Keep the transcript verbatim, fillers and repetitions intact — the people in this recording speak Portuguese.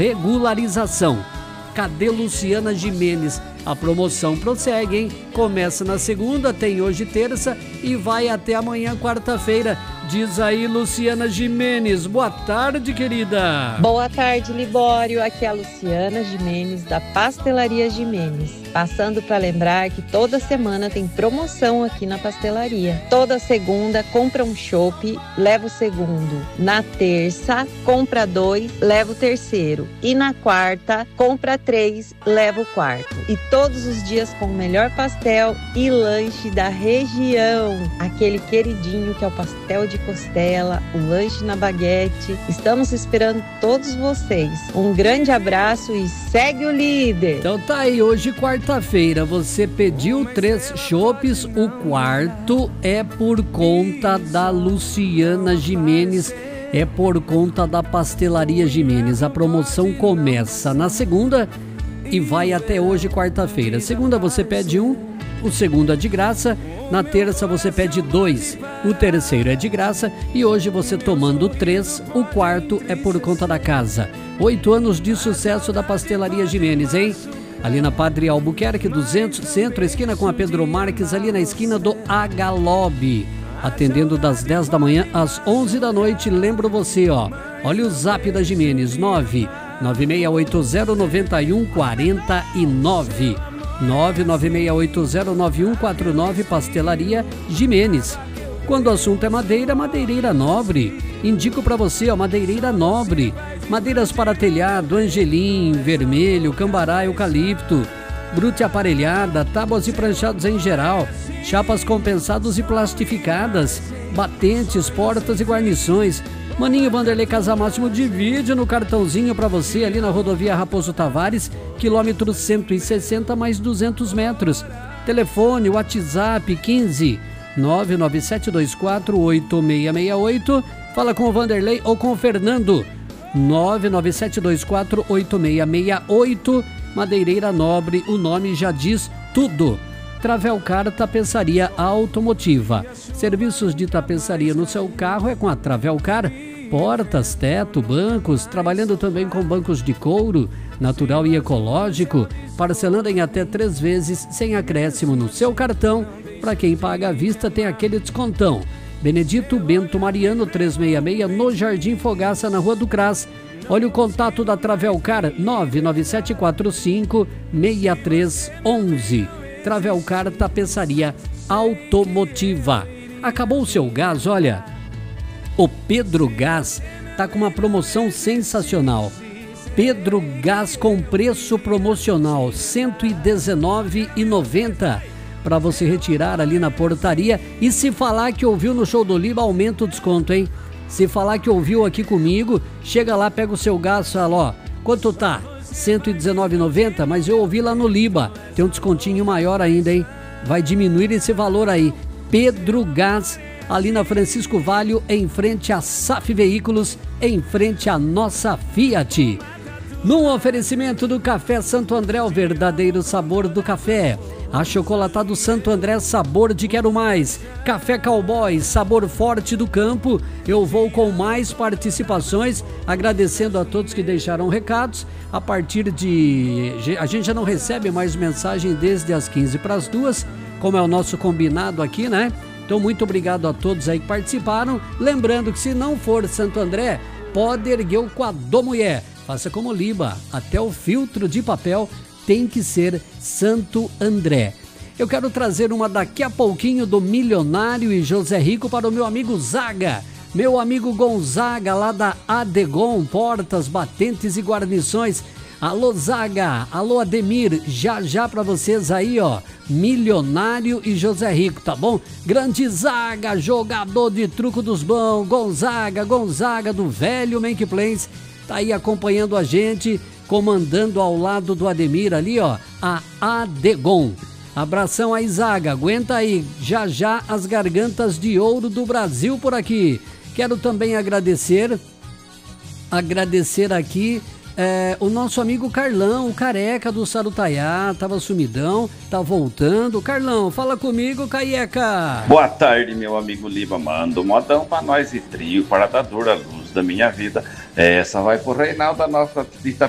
regularização. Cadê Luciana Gimenez? A promoção prossegue, hein? Começa na segunda, tem hoje terça e vai até amanhã, quarta-feira. Diz aí, Luciana Gimenez. Boa tarde, querida. Boa tarde, Libório. Aqui é a Luciana Gimenez, da Pastelaria Gimenez. Passando para lembrar que toda semana tem promoção aqui na pastelaria. Toda segunda, compra um chopp, leva o segundo. Na terça, compra dois, leva o terceiro. E na quarta, compra três, leva o quarto. E todos os dias com o melhor pastel e lanche da região. Aquele queridinho que é o pastel de costela, o lanche na baguete. Estamos esperando todos vocês. Um grande abraço e segue o líder. Então tá aí, hoje quarta-feira você pediu três chopes, o quarto é por conta da Luciana Gimenez, é por conta da Pastelaria Gimenez. A promoção começa na segunda e vai até hoje, quarta-feira. Segunda você pede um, o segundo é de graça. Na terça você pede dois, o terceiro é de graça. E hoje você tomando três, o quarto é por conta da casa. Oito anos de sucesso da Pastelaria Gimenez, hein? Ali na Padre Albuquerque duzentos, centro, esquina com a Pedro Marques, ali na esquina do Agalob. Atendendo das dez da manhã às onze da noite. Lembro você, ó. Olha o zap da Gimenez, nove nove seis oito zero nove um quatro nove. nove nove seis oito zero nove um quatro nove, Pastelaria Gimenez. Quando o assunto é madeira, madeireira nobre. Indico para você, ó, madeireira nobre. Madeiras para telhado, angelim, vermelho, cambará, eucalipto, brute aparelhada, tábuas e pranchados em geral, chapas compensadas e plastificadas, batentes, portas e guarnições. Maninho Vanderlei Casamáximo divide no cartãozinho para você ali na rodovia Raposo Tavares, quilômetro cento e sessenta mais duzentos metros. Telefone, WhatsApp quinze nove nove sete dois quatro oito seis seis oito. Fala com o Vanderlei ou com o Fernando. nove nove sete dois quatro oito seis seis oito. Madeireira Nobre, o nome já diz tudo. Travelcar Tapeçaria Automotiva. Serviços de tapeçaria no seu carro é com a Travelcar. Portas, teto, bancos, trabalhando também com bancos de couro, natural e ecológico, parcelando em até três vezes sem acréscimo no seu cartão. Para quem paga à vista tem aquele descontão. Benedito Bento Mariano trezentos e sessenta e seis, no Jardim Fogaça, na Rua do Cras. Olha o contato da Travelcar, nove nove sete quatro cinco seis três um um. Travelcar Tapeçaria Automotiva. Acabou o seu gás? Olha, o Pedro Gás tá com uma promoção sensacional. Pedro Gás com preço promocional, cento e dezenove reais e noventa centavos. Para você retirar ali na portaria. E se falar que ouviu no Show do Liba, aumenta o desconto, hein? Se falar que ouviu aqui comigo, chega lá, pega o seu gás, fala, ó, quanto tá? cento e dezenove reais e noventa centavos, mas eu ouvi lá no Liba, tem um descontinho maior ainda, hein? Vai diminuir esse valor aí. Pedro Gás, ali na Francisco Valho, em frente a S A F Veículos, em frente à nossa Fiat. Num oferecimento do Café Santo André, o verdadeiro sabor do café. Achocolatado Santo André, sabor de quero mais. Café Cowboy, sabor forte do campo. Eu vou com mais participações, agradecendo a todos que deixaram recados. A partir de... a gente já não recebe mais mensagem desde as quinze para as duas, como é o nosso combinado aqui, né? Então, muito obrigado a todos aí que participaram. Lembrando que se não for Santo André, pode erguer o quadro mulher. Faça como Liba, até o filtro de papel tem que ser Santo André. Eu quero trazer uma daqui a pouquinho do Milionário e José Rico para o meu amigo Zaga. Meu amigo Gonzaga, lá da Adegon, portas, batentes e guarnições. Alô Zaga, alô Ademir, já já para vocês aí, ó, Milionário e José Rico, tá bom? Grande Zaga, jogador de truco dos bons, Gonzaga, Gonzaga do velho Menck Plains, tá aí acompanhando a gente, comandando ao lado do Ademir ali, ó, a Adegon. Abração aí, Zaga, aguenta aí, já já as gargantas de ouro do Brasil por aqui. Quero também agradecer, agradecer aqui é, o nosso amigo Carlão, o careca do Sarutaiá, tava sumidão, tá voltando. Carlão, fala comigo, Caieca. Boa tarde, meu amigo Liba, manda um modão pra nós e trio para dar dura luz da minha vida. Essa vai pro Reinaldo da nossa